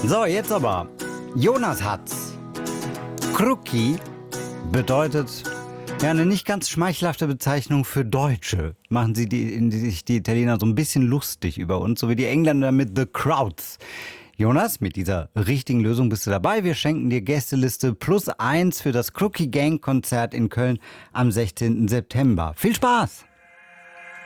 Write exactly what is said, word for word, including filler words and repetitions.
So, jetzt aber. Jonas hat's. Crookie bedeutet ja eine nicht ganz schmeichelhafte Bezeichnung für Deutsche. Machen sie die, in die, sich die Italiener so ein bisschen lustig über uns, so wie die Engländer mit The Crowds. Jonas, mit dieser richtigen Lösung bist du dabei. Wir schenken dir Gästeliste plus eins für das Crookie Gang Konzert in Köln am sechzehnten September. Viel Spaß!